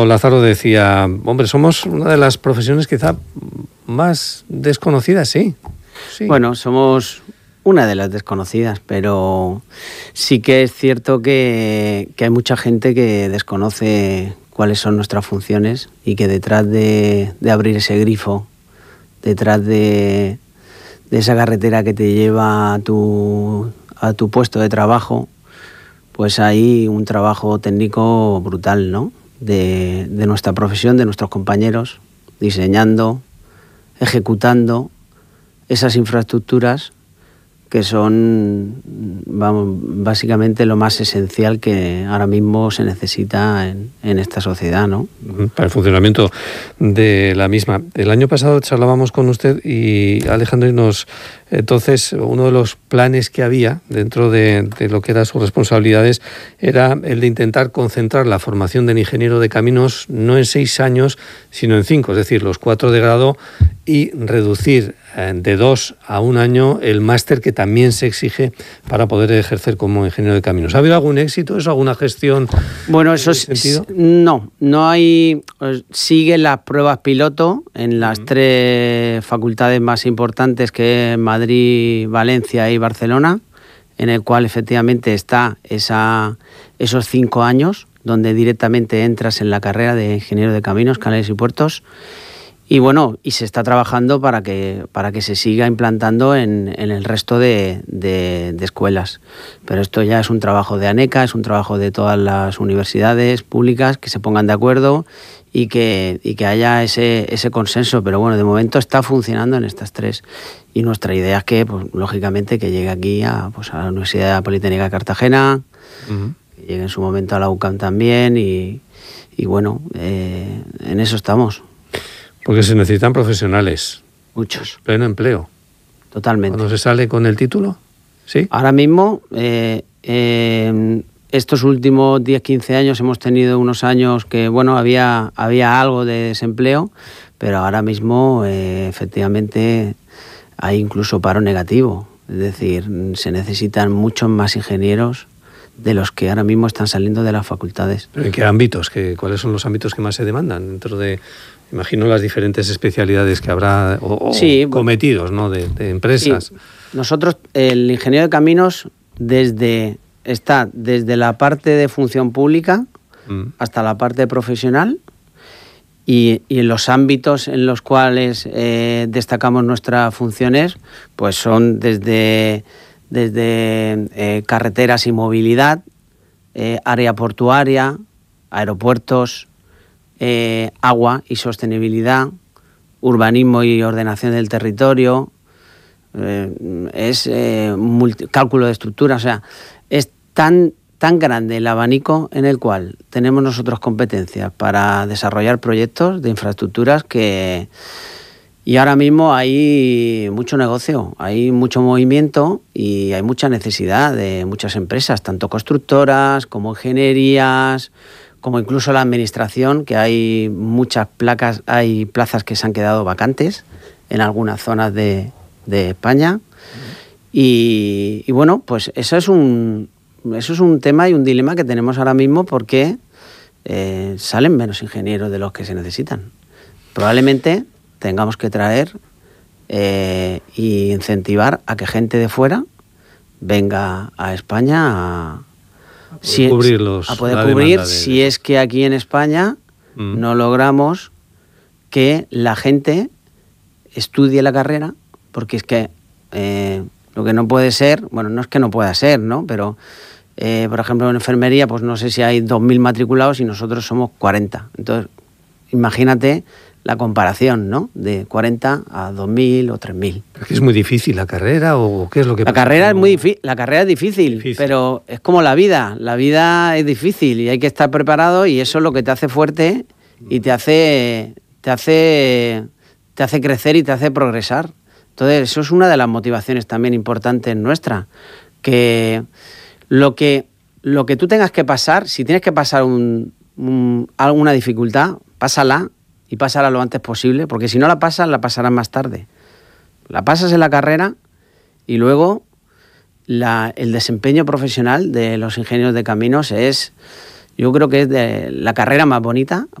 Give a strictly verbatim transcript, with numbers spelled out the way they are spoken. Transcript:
mismo Lázaro decía, hombre, somos una de las profesiones quizá más desconocidas, sí. sí. Bueno, somos una de las desconocidas, pero sí que es cierto que, que hay mucha gente que desconoce cuáles son nuestras funciones y que detrás de, de abrir ese grifo, detrás de, de esa carretera que te lleva a tu, a tu puesto de trabajo, pues hay un trabajo técnico brutal, ¿no? De, de nuestra profesión, de nuestros compañeros, diseñando, ejecutando esas infraestructuras que son, vamos, básicamente lo más esencial que ahora mismo se necesita en, en esta sociedad, ¿no? Para el funcionamiento de la misma. El año pasado charlábamos con usted y Alejandro y nos... Entonces, uno de los planes que había dentro de, de lo que eran sus responsabilidades era el de intentar concentrar la formación del ingeniero de caminos no en seis años, sino en cinco, es decir, los cuatro de grado, y reducir de dos a un año el máster que también se exige para poder ejercer como ingeniero de caminos. ¿Ha habido algún éxito? ¿Es alguna gestión? Bueno, eso es, es no, no hay. Siguen las pruebas piloto en las uh-huh. tres facultades más importantes, que es Madrid, Valencia y Barcelona, en el cual efectivamente está esa, esos cinco años donde directamente entras en la carrera de ingeniero de caminos, canales y puertos. Y bueno, y se está trabajando para que, para que se siga implantando en, en el resto de, de, de escuelas. Pero esto ya es un trabajo de ANECA, es un trabajo de todas las universidades públicas que se pongan de acuerdo y que, y que haya ese, ese consenso. Pero bueno, de momento está funcionando en estas tres. Y nuestra idea es que, pues, lógicamente, que llegue aquí a, pues, a la Universidad Politécnica de Cartagena, uh-huh. que llegue en su momento a la UCAM también y, y bueno, eh, en eso estamos. Porque se necesitan profesionales. Muchos. Pleno empleo. Totalmente. ¿Cuándo se sale con el título? ¿Sí? Ahora mismo, eh, eh, estos últimos diez, quince años hemos tenido unos años que, bueno, había, había algo de desempleo, pero ahora mismo, eh, efectivamente, hay incluso paro negativo. Es decir, se necesitan muchos más ingenieros de los que ahora mismo están saliendo de las facultades. ¿Pero en qué ámbitos? ¿Qué, ¿Cuáles son los ámbitos que más se demandan dentro de...? Imagino las diferentes especialidades que habrá, o, o sí, cometidos, ¿no? de, de empresas. Sí. Nosotros, el ingeniero de caminos, desde está desde la parte de función pública mm. hasta la parte profesional, y, y en los ámbitos en los cuales eh, destacamos nuestras funciones, pues son desde, desde eh, carreteras y movilidad, eh, área portuaria, aeropuertos, Eh, agua y sostenibilidad, urbanismo y ordenación del territorio, eh, es eh, multi, cálculo de estructura, o sea, es tan, tan grande el abanico en el cual tenemos nosotros competencias para desarrollar proyectos de infraestructuras que... Y ahora mismo hay mucho negocio, hay mucho movimiento y hay mucha necesidad de muchas empresas, tanto constructoras como ingenierías, como incluso la administración, que hay muchas placas, hay plazas que se han quedado vacantes en algunas zonas de, de España. Y, y bueno, pues eso es un eso es un tema y un dilema que tenemos ahora mismo, porque eh, salen menos ingenieros de los que se necesitan. Probablemente tengamos que traer e eh, incentivar a que gente de fuera venga a España a A poder si, cubrir, los, a poder cubrir de... si es que aquí en España mm. no logramos que la gente estudie la carrera, porque es que eh, lo que no puede ser, bueno, no es que no pueda ser, ¿no? Pero, eh, por ejemplo, en enfermería, pues no sé si hay dos mil matriculados y nosotros somos cuarenta. Entonces, imagínate la comparación, ¿no? De cuarenta a dos mil o tres mil. ¿Pero que es muy difícil la carrera o qué es lo que la pasa? Carrera es muy difícil, la carrera es difícil, difícil, pero es como la vida. La vida es difícil y hay que estar preparado, y eso es lo que te hace fuerte y te hace, te hace, te hace crecer y te hace progresar. Entonces, eso es una de las motivaciones también importantes nuestra, que lo que, lo que tú tengas que pasar, si tienes que pasar un, un, alguna dificultad, pásala, y pásala lo antes posible, porque si no la pasas, la pasarás más tarde. La pasas en la carrera y luego la, el desempeño profesional de los ingenieros de caminos es, yo creo que es de la carrera más bonita,